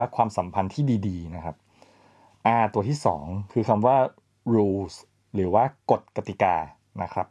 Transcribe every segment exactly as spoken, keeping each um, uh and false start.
ความสัมพันธ์ที่ดีๆนะครับ R ตัวที่สองคือคำว่า rules หรือว่ากฎกติกานะครับ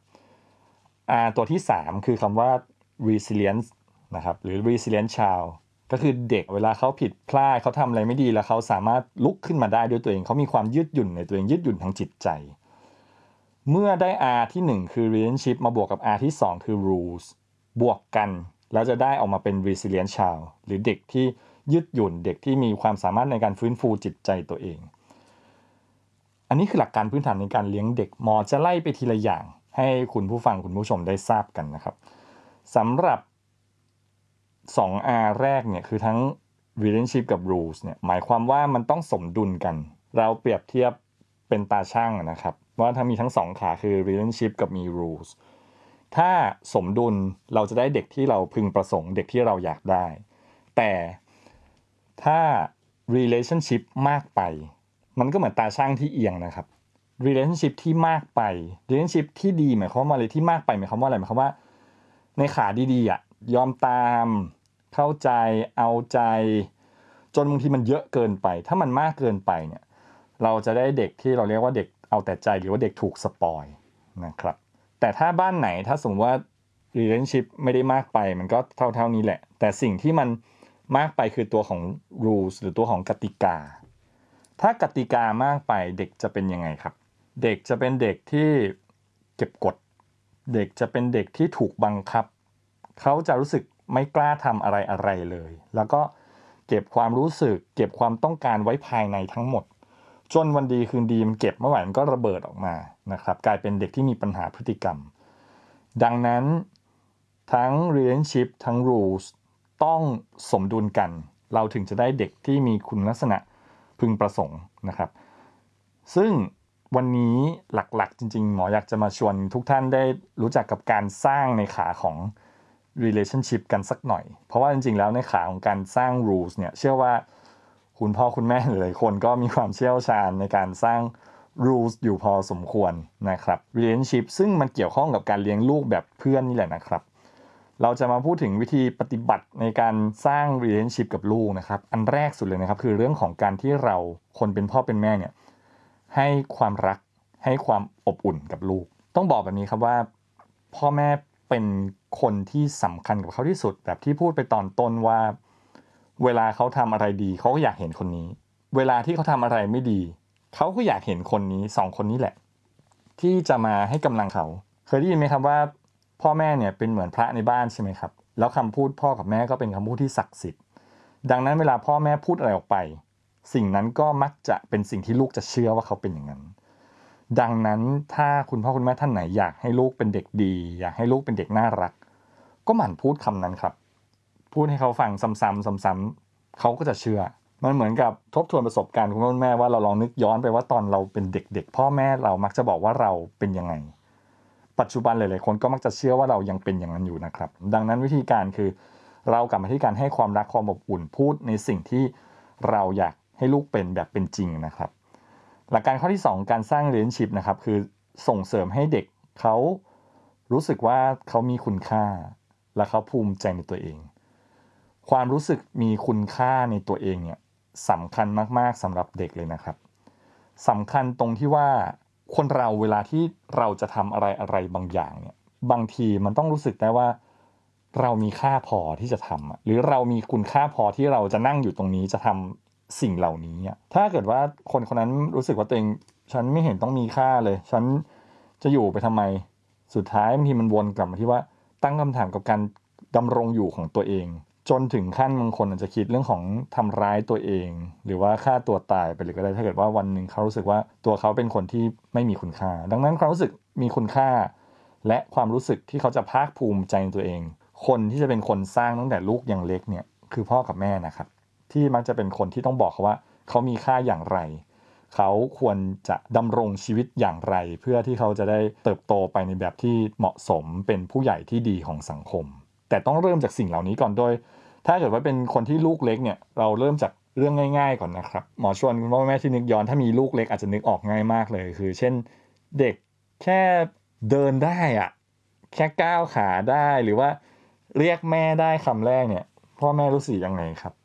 R ตัวที่สามคือคำว่า resilience นะครับหรือ resilient child ก็คือเด็กเวลาเขาผิดพลาดเขาทำอะไรไม่ดีแล้วเขาสามารถลุกขึ้นมาได้ด้วยตัวเองเขามีความยืดหยุ่นในตัวเองยืดหยุ่นทางจิตใจเมื่อได้ R ที่หนึ่งคือ relationship มาบวกกับ R ที่สองคือ rules บวกกันแล้วจะได้ออกมาเป็น resilient child หรือเด็กที่ยืดหยุ่นเด็กที่มีความสามารถในการฟื้นฟูจิตใจตัวเองอันนี้คือหลักการพื้นฐานในการเลี้ยงเด็กหมอจะไล่ไปทีละอย่างให้คุณผู้ฟังคุณผู้ชมได้ทราบกันนะครับสำหรับ สอง R แรกเนี่ยคือทั้ง relationship กับ rules เนี่ยหมายความว่ามันต้องสมดุลกันเราเปรียบเทียบเป็นตาช่างนะครับว่าถ้ามีทั้งสองขาคือ relationship กับมี rules ถ้าสมดุลเราจะได้เด็กที่เราพึงประสงค์เด็กที่เราอยากได้แต่ถ้า relationship มากไปมันก็เหมือนตาช่างที่เอียงนะครับ relationship ที่มากไป relationship ที่ดีหมายความว่าอะไรที่มากไปหมายความว่าอะไรหมายความว่าในขาดีๆอ่ะยอมตามเข้าใจเอาใจจนบางทีมันเยอะเกินไปถ้ามันมากเกินไปเนี่ยเราจะได้เด็กที่เราเรียกว่าเด็กเอาแต่ใจหรือว่าเด็กถูกสปอยนะครับแต่ถ้าบ้านไหนถ้าสมมติว่า relationship ไม่ได้มากไปมันก็เท่าๆนี้แหละแต่สิ่งที่มันมากไปคือตัวของ rules หรือตัวของกติกาถ้ากติกามากไปเด็กจะเป็นยังไงครับเด็กจะเป็นเด็กที่เก็บกดเด็กจะเป็นเด็กที่ถูกบังคับเขาจะรู้สึกไม่กล้าทำอะไรอะไรเลยแล้วก็เก็บความรู้สึกเก็บความต้องการไว้ภายในทั้งหมดจนวันดีคืนดีมันเก็บเมื่อไหร่มันก็ระเบิดออกมานะครับกลายเป็นเด็กที่มีปัญหาพฤติกรรมดังนั้นทั้ง relationship ทั้ง rules ต้องสมดุลกันเราถึงจะได้เด็กที่มีคุณลักษณะพึงประสงค์นะครับซึ่งวันนี้หลักๆจริงๆหมออยากจะมาชวนทุกท่านได้รู้จักกับการสร้างในขาของ relationship กันสักหน่อยเพราะว่าจริงๆแล้วในขาของการสร้าง rules เนี่ยเชื่อว่าคุณพ่อคุณแม่หลายคนก็มีความเชี่ยวชาญในการสร้าง rules อยู่พอสมควรนะครับ relationship ซึ่งมันเกี่ยวข้องกับการเลี้ยงลูกแบบเพื่อนนี่แหละนะครับเราจะมาพูดถึงวิธีปฏิบัติในการสร้าง relationship กับลูกนะครับอันแรกสุดเลยนะครับคือเรื่องของการที่เราคนเป็นพ่อเป็นแม่เนี่ยให้ความรักให้ความอบอุ่นกับลูกต้องบอกแบบนี้ครับว่าพ่อแม่เป็นคนที่สำคัญกับเขาที่สุดแบบที่พูดไปตอนต้นว่าเวลาเขาทำอะไรดีเขาก็อยากเห็นคนนี้เวลาที่เขาทำอะไรไม่ดีเขาก็อยากเห็นคนนี้สองคนนี้แหละที่จะมาให้กำลังเขาเคยได้ยินไหมครับว่าพ่อแม่เนี่ยเป็นเหมือนพระในบ้านใช่ไหมครับแล้วคำพูดพ่อกับแม่ก็เป็นคำพูดที่ศักดิ์สิทธิ์ดังนั้นเวลาพ่อแม่พูดอะไรออกไปสิ่งนั้นก็มักจะเป็นสิ่งที่ลูกจะเชื่อว่าเขาเป็นอย่างนั้นดังนั้นถ้าคุณพ่อคุณแม่ท่านไหนอยากให้ลูกเป็นเด็กดีอยากให้ลูกเป็นเด็กน่ารักก็หมั่นพูดคำนั้นครับพูดให้เขาฟังซ้ำๆซ้ำๆเขาก็จะเชื่อมันเหมือนกับทบทวนประสบการณ์คุณพ่อคุณแม่ว่าเราลองนึกย้อนไปว่าตอนเราเป็นเด็กๆพ่อแม่เรามักจะบอกว่าเราเป็นยังไงปัจจุบันหลายๆคนก็มักจะเชื่อว่าเรายังเป็นอย่างนั้นอยู่นะครับดังนั้นวิธีการคือเรากลับมาที่การให้ความรักความอบอุ่นพูดในสิ่งที่เราอยากให้ลูกเป็นแบบเป็นจริงนะครับหลักการข้อที่สองการสร้าง relationship นะครับคือส่งเสริมให้เด็กเขารู้สึกว่าเขามีคุณค่าและเขาภูมิใจในตัวเองความรู้สึกมีคุณค่าในตัวเองเนี่ยสำคัญมากๆสำหรับเด็กเลยนะครับสำคัญตรงที่ว่าคนเราเวลาที่เราจะทำอะไรอะไรบางอย่างเนี่ยบางทีมันต้องรู้สึกได้ว่าเรามีค่าพอที่จะทำหรือเรามีคุณค่าพอที่เราจะนั่งอยู่ตรงนี้จะทำสิ่งเหล่านี้ถ้าเกิดว่าคนคนนั้นรู้สึกว่าตัวเองฉันไม่เห็นต้องมีค่าเลยฉันจะอยู่ไปทำไมสุดท้ายบางทีมันวนกลับมาที่ว่าตั้งคำถามกับการดำรงอยู่ของตัวเองจนถึงขั้นบางคนอาจจะคิดเรื่องของทำร้ายตัวเองหรือว่าฆ่าตัวตายไปเลยก็ได้ถ้าเกิดว่าวันหนึ่งเขารู้สึกว่าตัวเขาเป็นคนที่ไม่มีคุณค่าดังนั้นความรู้สึกมีคุณค่าและความรู้สึกที่เขาจะภาคภูมิใจในตัวเองคนที่จะเป็นคนสร้างตั้งแต่ลูกยังเล็กเนี่ยคือพ่อกับแม่นะครับที่มักจะเป็นคนที่ต้องบอกเขาว่าเขามีค่าอย่างไรเขาควรจะดำรงชีวิตอย่างไรเพื่อที่เขาจะได้เติบโตไปในแบบที่เหมาะสมเป็นผู้ใหญ่ที่ดีของสังคมแต่ต้องเริ่มจากสิ่งเหล่านี้ก่อนโดยถ้าเกิดว่าเป็นคนที่ลูกเล็กเนี่ยเราเริ่มจากเรื่องง่ายๆก่อนนะครับหมอชวนคุณพ่อแม่ที่นึกย้อนถ้ามีลูกเล็กอาจจะนึกออกง่ายมากเลยคือเช่นเด็กแค่เดินได้อะแค่ก้าวขาได้หรือว่าเรียกแม่ได้คำแรกเนี่ยพ่อแม่รู้สึกยังไงครับ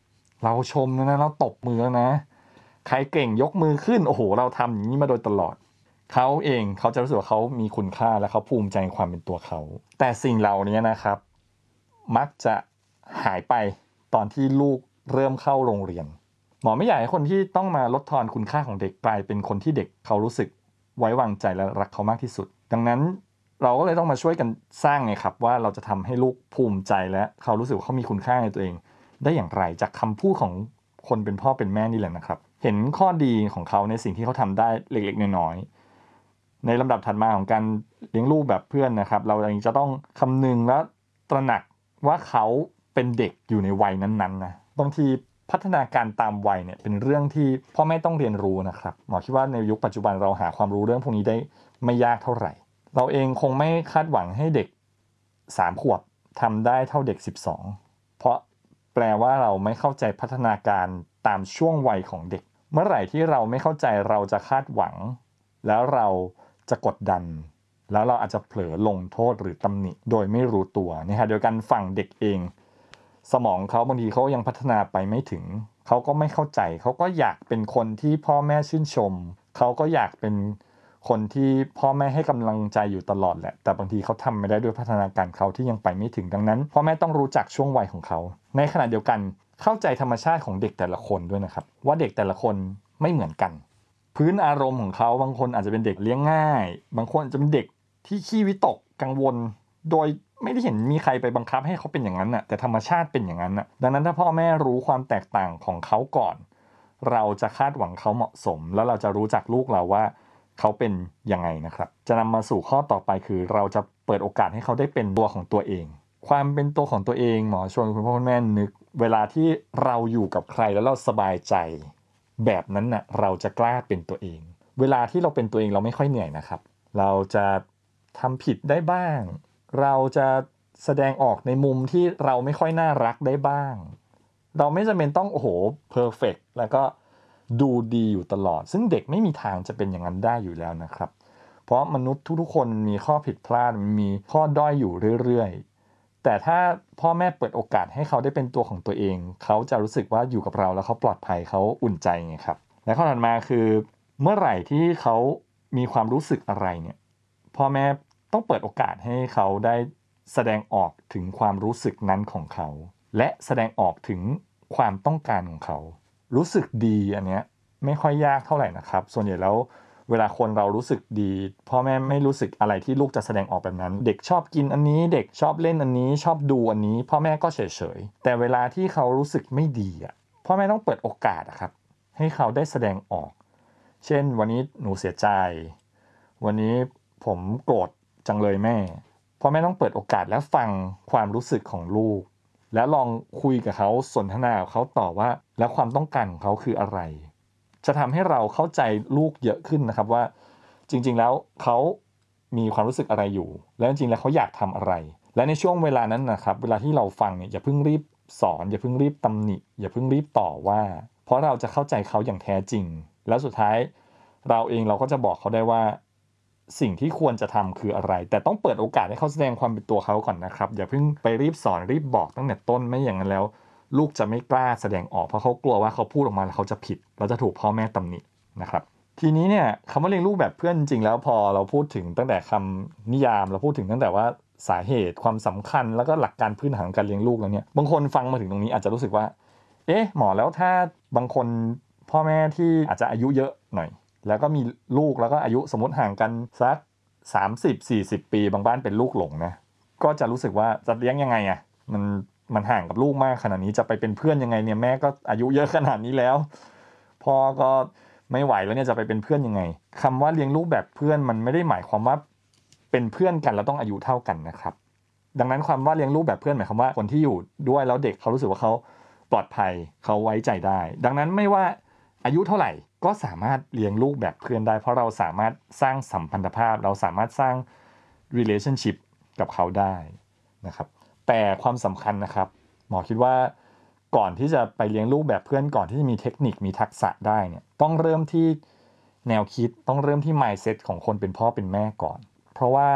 เราชมแล้วนะเราตบมือแล้วนะใครเก่งยกมือขึ้นโอ้โหเราทำอย่างนี้มาโดยตลอดเขาเองเขาจะรู้สึกว่าเขามีคุณค่าและเขาภูมิใจในความเป็นตัวเขาแต่สิ่งเหล่านี้นะครับมักจะหายไปตอนที่ลูกเริ่มเข้าโรงเรียนหมอไม่อยากให้คนที่ต้องมาลดทอนคุณค่าของเด็กกลายเป็นคนที่เด็กเขารู้สึกไว้วางใจและรักเขามากที่สุดดังนั้นเราก็เลยต้องมาช่วยกันสร้างไงครับว่าเราจะทำให้ลูกภูมิใจและเขารู้สึกว่าเขามีคุณค่าในตัวเองได้อย่างไรจากคำพูดของคนเป็นพ่อเป็นแม่นี่แหละนะครับเห็นข้อดีของเขาในสิ่งที่เขาทำได้เล็กๆน้อยๆในลำดับถัดมาของการเลี้ยงลูกแบบเพื่อนนะครับเราเองจะต้องคำนึงและตระหนักว่าเขาเป็นเด็กอยู่ในวัยนั้นๆนะบางทีพัฒนาการตามวัยเนี่ยเป็นเรื่องที่พ่อแม่ต้องเรียนรู้นะครับหมอคิดว่าในยุคปัจจุบันเราหาความรู้เรื่องพวกนี้ได้ไม่ยากเท่าไหร่เราเองคงไม่คาดหวังให้เด็กสามขวบทำได้เท่าเด็กสิบสองเพราะแปลว่าเราไม่เข้าใจพัฒนาการตามช่วงวัยของเด็กเมื่อไหร่ที่เราไม่เข้าใจเราจะคาดหวังแล้วเราจะกดดันแล้วเราอาจจะเผลอลงโทษหรือตำหนิโดยไม่รู้ตัวนะฮะเดียวกันฝั่งเด็กเองสมองเขาบางทีเขายังพัฒนาไปไม่ถึงเขาก็ไม่เข้าใจเขาก็อยากเป็นคนที่พ่อแม่ชื่นชมเขาก็อยากเป็นคนที่พ่อแม่ให้กำลังใจอยู่ตลอดแหละแต่บางทีเขาทำไม่ได้ด้วยพัฒนาการเขาที่ยังไปไม่ถึงดังนั้นพ่อแม่ต้องรู้จักช่วงวัยของเขาในขณะเดียวกันเข้าใจธรรมชาติของเด็กแต่ละคนด้วยนะครับว่าเด็กแต่ละคนไม่เหมือนกันพื้นอารมณ์ของเขาบางคนอาจจะเป็นเด็กเลี้ยงง่ายบางคนอาจจะเป็นเด็กที่ขี้วิตกกังวลโดยไม่ได้เห็นมีใครไปบังคับให้เขาเป็นอย่างนั้นน่ะแต่ธรรมชาติเป็นอย่างนั้นน่ะดังนั้นถ้าพ่อแม่รู้ความแตกต่างของเขาก่อนเราจะคาดหวังเขาเหมาะสมแล้วเราจะรู้จักลูกเราว่าเขาเป็นยังไงนะครับจะนำมาสู่ข้อต่อไปคือเราจะเปิดโอกาสให้เขาได้เป็นตัวของตัวเองความเป็นตัวของตัวเองหมอชวนคุณพ่อคุณแม่นึกเวลาที่เราอยู่กับใครแล้วเราสบายใจแบบนั้นน่ะเราจะกล้าเป็นตัวเองเวลาที่เราเป็นตัวเองเราไม่ค่อยเหนื่อยนะครับเราจะทำผิดได้บ้างเราจะแสดงออกในมุมที่เราไม่ค่อยน่ารักได้บ้างเราไม่จำเป็นต้องโอ้โหเพอร์เฟกต์แล้วก็ดูดีอยู่ตลอดซึ่งเด็กไม่มีทางจะเป็นอย่างนั้นได้อยู่แล้วนะครับเพราะมนุษย์ทุกๆคนมีข้อผิดพลาดมีข้อด้อยอยู่เรื่อยๆแต่ถ้าพ่อแม่เปิดโอกาสให้เขาได้เป็นตัวของตัวเองเขาจะรู้สึกว่าอยู่กับเราแล้วเขาปลอดภัยเขาอุ่นใจไงครับและข้อถัดมาคือเมื่อไหร่ที่เขามีความรู้สึกอะไรเนี่ยพ่อแม่ต้องเปิดโอกาสให้เขาได้แสดงออกถึงความรู้สึกนั้นของเขาและแสดงออกถึงความต้องการของเขารู้สึกดีอันเนี้ยไม่ค่อยยากเท่าไหร่นะครับส่วนใหญ่แล้วเวลาคนเรารู้สึกดีพ่อแม่ไม่รู้สึกอะไรที่ลูกจะแสดงออกแบบนั้นเด็กชอบกินอันนี้เด็กชอบเล่นอันนี้ชอบดูอันนี้พ่อแม่ก็เฉยๆแต่เวลาที่เขารู้สึกไม่ดีอ่ะพ่อแม่ต้องเปิดโอกาสอะครับให้เขาได้แสดงออกเช่นวันนี้หนูเสียใจวันนี้ผมโกรธจังเลยแม่พ่อแม่ต้องเปิดโอกาสและฟังความรู้สึกของลูกแล้วลองคุยกับเขาสนทนากับเขาต่อว่าแล้วความต้องการของเขาคืออะไรจะทำให้เราเข้าใจลูกเยอะขึ้นนะครับว่าจริงๆแล้วเขามีความรู้สึกอะไรอยู่แล้วจริงๆแล้วเขาอยากทำอะไรและในช่วงเวลานั้นนะครับเวลาที่เราฟังเนี่ยอย่าเพิ่งรีบสอนอย่าเพิ่งรีบตำหนิอย่าเพิ่งรีบต่อว่าเพราะเราจะเข้าใจเขาอย่างแท้จริงแล้วสุดท้ายเราเองเราก็จะบอกเขาได้ว่าสิ่งที่ควรจะทำคืออะไรแต่ต้องเปิดโอกาสให้เขาแสดงความเป็นตัวเขาก่อนนะครับอย่าเพิ่งไปรีบสอนรีบบอกตั้งแต่ต้นไม่อย่างนั้นแล้วลูกจะไม่กล้าแสดงออกเพราะเขากลัวว่าเขาพูดออกมาแล้วเขาจะผิดแล้วจะถูกพ่อแม่ตำหนินะครับทีนี้เนี่ยคำว่าเลี้ยงลูกแบบเพื่อนจริงแล้วพอเราพูดถึงตั้งแต่คำนิยามเราพูดถึงตั้งแต่ว่าสาเหตุความสำคัญแล้วก็หลักการพื้นฐานของการเลี้ยงลูกแล้วเนี่ยบางคนฟังมาถึงตรงนี้อาจจะรู้สึกว่าเอ๊ะหมอแล้วถ้าบางคนพ่อแม่ที่อาจจะอายุเยอะหน่อยแล้วก็มีลูกแล้วก็อายุสมมติห่างกันสักสามสิบ สี่สิบปีบางบ้านเป็นลูกหลงนะก็จะรู้สึกว่าจะเลี้ยงยังไงอ่ะมันมันห่างกับลูกมากขนาดนี้จะไปเป็นเพื่อนยังไงเนี่ยแม่ก็อายุเยอะขนาดนี้แล้วพ่อก็ไม่ไหวแล้วเนี่ยจะไปเป็นเพื่อนยังไงคำว่าเลี้ยงลูกแบบเพื่อนมันไม่ได้หมายความว่าเป็นเพื่อนกันแล้วต้องอายุเท่ากันนะครับดังนั้นความว่าเลี้ยงลูกแบบเพื่อนหมายความว่าคนที่อยู่ด้วยแล้วเด็กเขารู้สึกว่าเขาปลอดภัยเขาไว้ใจได้ดังนั้นไม่ว่าอายุเท่าไหร่ก็สามารถเลี้ยงลูกแบบเพื่อนได้เพราะเราสามารถสร้างสัมพันธภาพเราสามารถสร้าง relationship กับเขาได้นะครับแต่ความสำคัญนะครับหมอคิดว่าก่อนที่จะไปเลี้ยงลูกแบบเพื่อนก่อนที่จะมีเทคนิคมีทักษะได้เนี่ยต้องเริ่มที่แนวคิดต้องเริ่มที่ mindset ของคนเป็นพ่อเป็นแม่ก่อนเพราะว่า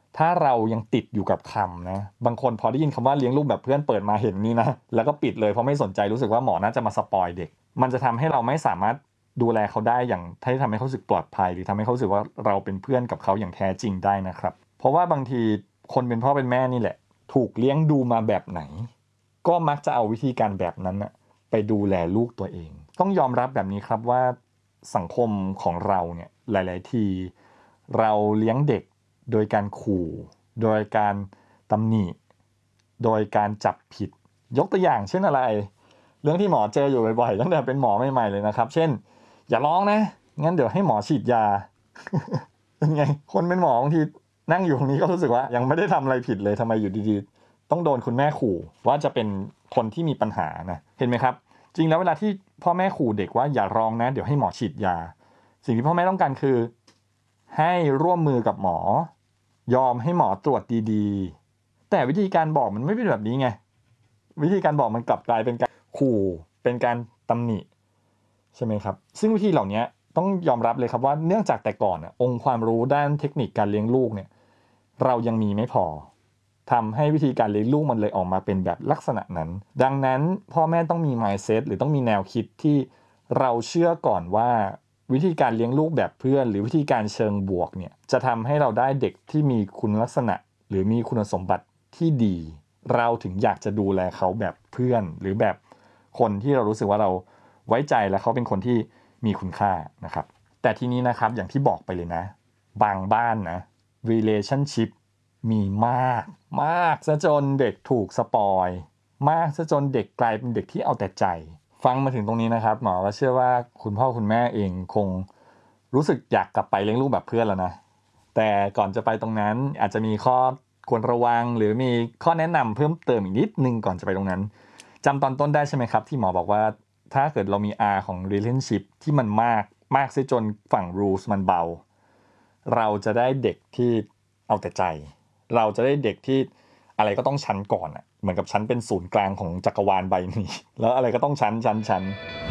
ถ้าเรายังติดอยู่กับคำนะบางคนพอได้ยินคำว่าเลี้ยงลูกแบบเพื่อนเปิดมาเห็นนี่นะแล้วก็ปิดเลยเพราะไม่สนใจรู้สึกว่าหมอน่าจะมาสปอยเด็กมันจะทำให้เราไม่สามารถดูแลเขาได้อย่างที่ทำให้เขารู้สึกปลอดภัยหรือทำให้เขารู้สึกว่าเราเป็นเพื่อนกับเขาอย่างแท้จริงได้นะครับเพราะว่าบางทีคนเป็นพ่อเป็นแม่นี่แหละถูกเลี้ยงดูมาแบบไหนก็มักจะเอาวิธีการแบบนั้นนะไปดูแลลูกตัวเองต้องยอมรับแบบนี้ครับว่าสังคมของเราเนี่ยหลายๆทีเราเลี้ยงเด็กโดยการขู่โดยการตำหนิโดยการจับผิดยกตัวอย่างเช่นอะไรเรื่องที่หมอเจออยู่บ่อยๆตั้งแต่เป็นหมอใหม่ๆเลยนะครับเช่นอย่าร้องนะงั้นเดี๋ยวให้หมอฉีดยา เป็นไงคนเป็นหมอบางทีนั่งอยู่ตรงนี้ก็รู้สึกว่ายังไม่ได้ทำอะไรผิดเลยทำไมอยู่ดีๆต้องโดนคุณแม่ขู่ว่าจะเป็นคนที่มีปัญหานะเห็นไหมครับจริงแล้วเวลาที่พ่อแม่ขู่เด็กว่าอย่าร้องนะเดี๋ยวให้หมอฉีดยาสิ่งที่พ่อแม่ต้องการคือให้ร่วมมือกับหมอยอมให้หมอตรวจดีๆแต่วิธีการบอกมันไม่เป็นแบบนี้ไงวิธีการบอกมันกลับกลายเป็นการขู่เป็นการตำหนิใช่ไหมครับซึ่งวิธีเหล่านี้ต้องยอมรับเลยครับว่าเนื่องจากแต่ก่อนน่ะองค์ความรู้ด้านเทคนิคการเลี้ยงลูกเนี่ยเรายังมีไม่พอทำให้วิธีการเลี้ยงลูกมันเลยออกมาเป็นแบบลักษณะนั้นดังนั้นพ่อแม่ต้องมี mindset หรือต้องมีแนวคิดที่เราเชื่อก่อนว่าวิธีการเลี้ยงลูกแบบเพื่อนหรือวิธีการเชิงบวกเนี่ยจะทำให้เราได้เด็กที่มีคุณลักษณะหรือมีคุณสมบัติที่ดีเราถึงอยากจะดูแลเขาแบบเพื่อนหรือแบบคนที่เรารู้สึกว่าเราไว้ใจและเขาเป็นคนที่มีคุณค่านะครับแต่ทีนี้นะครับอย่างที่บอกไปเลยนะบางบ้านนะ relationship มีมากมากซะจนเด็กถูกสปอยมากซะจนเด็กกลายเป็นเด็กที่เอาแต่ใจฟังมาถึงตรงนี้นะครับหมอก็เชื่อว่าคุณพ่อคุณแม่เองคงรู้สึกอยากกลับไปเลี้ยงลูกแบบเพื่อนแล้วนะแต่ก่อนจะไปตรงนั้นอาจจะมีข้อควรระวังหรือมีข้อแนะนำเพิ่มเติมอีกนิดนึงก่อนจะไปตรงนั้นจำตอนต้นได้ใช่ไหมครับที่หมอบอกว่าถ้าเกิดเรามี R ของ relationship ที่มันมากมากซะจนฝั่ง rules มันเบาเราจะได้เด็กที่เอาแต่ใจเราจะได้เด็กที่อะไรก็ต้องชั้นก่อนอ่ะเหมือนกับชั้นเป็นศูนย์กลางของจักรวาลใบนี้แล้วอะไรก็ต้องชั้นชั้นชั้น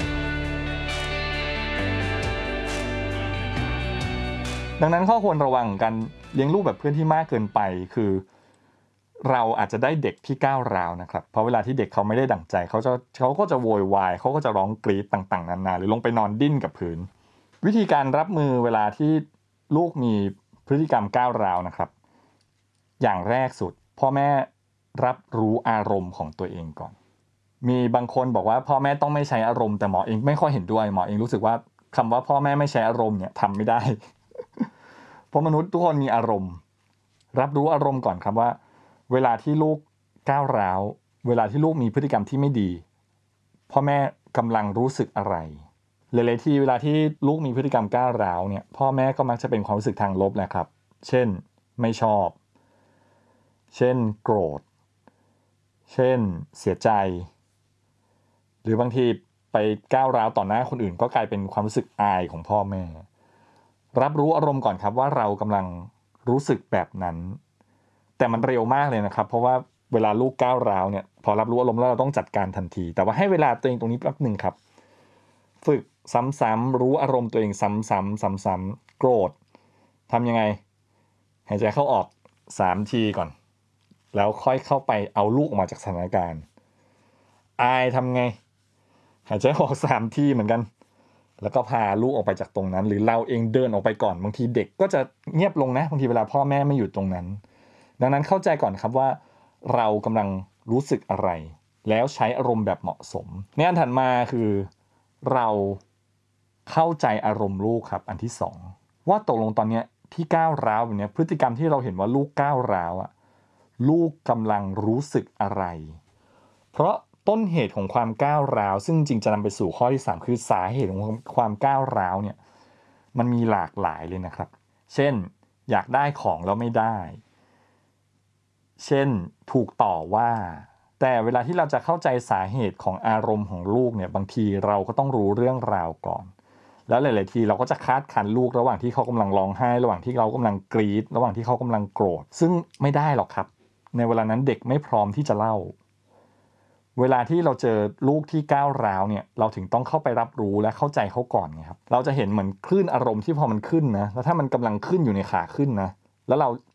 ดังนั้นข้อควรระวังการเลี้ยงลูกแบบเพื่อนที่มากเกินไปคือเราอาจจะได้เด็กที่ก้าวร้าวนะครับเพราะเวลาที่เด็กเขาไม่ได้ดั่งใจเขาจะเขาก็จะโวยวายเขาก็จะร้องกรี๊ดต่างๆนานาหรือลงไปนอนดิ้นกับพื้นวิธีการรับมือเวลาที่ลูกมีพฤติกรรมก้าวร้าวนะครับอย่างแรกสุดพ่อแม่รับรู้อารมณ์ของตัวเองก่อนมีบางคนบอกว่าพ่อแม่ต้องไม่ใช้อารมณ์แต่หมอเองไม่ค่อยเห็นด้วยหมอเองรู้สึกว่าคำว่าพ่อแม่ไม่ใช้อารมณ์เนี่ยทำไม่ได้ เพราะมนุษย์ทุกคนมีอารมณ์รับรู้อารมณ์ก่อนครับว่าเวลาที่ลูกก้าวร้าวเวลาที่ลูกมีพฤติกรรมที่ไม่ดีพ่อแม่กำลังรู้สึกอะไรหลายๆทีเวลาที่ลูกมีพฤติกรรมก้าวร้าวเนี่ยพ่อแม่ก็มักจะเป็นความรู้สึกทางลบแหละครับเช่นไม่ชอบเช่นโกรธเช่นเสียใจหรือบางทีไปก้าวร้าวต่อหน้าคนอื่นก็กลายเป็นความรู้สึกอายของพ่อแม่รับรู้อารมณ์ก่อนครับว่าเรากำลังรู้สึกแบบนั้นแต่มันเร็วมากเลยนะครับเพราะว่าเวลาลูกก้าวร้าวเนี่ยพอรับรู้อารมณ์แล้วเราต้องจัดการทันทีแต่ว่าให้เวลาตัวเองตรงนี้แป๊บนึงครับฝึกซ้ำๆรู้อารมณ์ตัวเองซ้ำๆซ้ำๆโกรธทำยังไงหายใจเข้าออกสามทีก่อนแล้วค่อยเข้าไปเอาลูกออกมาจากสถานการณ์อายทำไงหายใจออกสามทีเหมือนกันแล้วก็พาลูกออกไปจากตรงนั้นหรือเราเองเดินออกไปก่อนบางทีเด็กก็จะเงียบลงนะบางทีเวลาพ่อแม่ไม่อยู่ตรงนั้นดังนั้นเข้าใจก่อนครับว่าเรากำลังรู้สึกอะไรแล้วใช้อารมณ์แบบเหมาะสมในอันถัดมาคือเราเข้าใจอารมณ์ลูกครับอันที่สองว่าตกลงตอนนี้ที่ก้าวร้าวแบบนี้พฤติกรรมที่เราเห็นว่าลูกก้าวร้าวอะลูกกำลังรู้สึกอะไรเพราะต้นเหตุของความก้าวร้าวซึ่งจริงจะนำไปสู่ข้อที่สามคือสาเหตุของความก้าวร้าวเนี่ยมันมีหลากหลายเลยนะครับเช่นอยากได้ของแล้วไม่ได้เช่นถูกต่อว่าแต่เวลาที่เราจะเข้าใจสาเหตุของอารมณ์ของลูกเนี่ยบางทีเราก็ต้องรู้เรื่องราวก่อนแล้วหลายๆทีเราก็จะคาดคั้นลูกระหว่างที่เขากำลังร้องไห้ระหว่างที่เรากำลังกรี๊ดระหว่างที่เขากำลังโกรธซึ่งไม่ได้หรอกครับในเวลานั้นเด็กไม่พร้อมที่จะเล่าเวลาที่เราเจอลูกที่ก้าวร้าวเนี่ยเราถึงต้องเข้าไปรับรู้และเข้าใจเขาก่อนไงครับเราจะเห็นเหมือนคลื่นอารมณ์ที่พอมันขึ้นนะแล้วถ้ามันกำลังขึ้นอยู่ในขาขึ้นนะแล้วเรา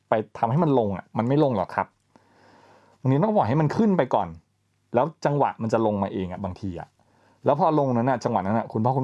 ไปทำให้มันลงอ่ะมันไม่ลงหรอกครับบางทีต้องปล่อยให้มันขึ้นไปก่อนแล้วจังหวะมันจะลงมาเองอ่ะบางทีอ่ะแล้วพอลงนั้นอ่ะจังหวะนั้นอ่ะคุณพ่อคุณ